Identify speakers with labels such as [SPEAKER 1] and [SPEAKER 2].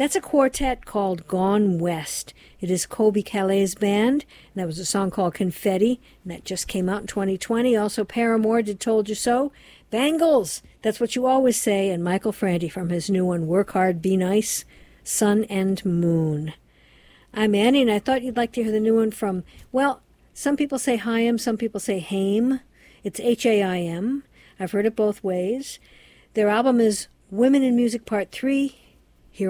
[SPEAKER 1] That's a quartet called Gone West. It is Colby Calais' band, and that was a song called Confetti, and that just came out in 2020. Also, Paramore did Told You So. Bangles, that's what you always say, and Michael Franti from his new one, Work Hard, Be Nice, Sun and Moon. I'm Annie, and I thought you'd like to hear the new one from, well, some people say Haim, some people say Haim. It's Haim. I've heard it both ways. Their album is Women in Music Part 3.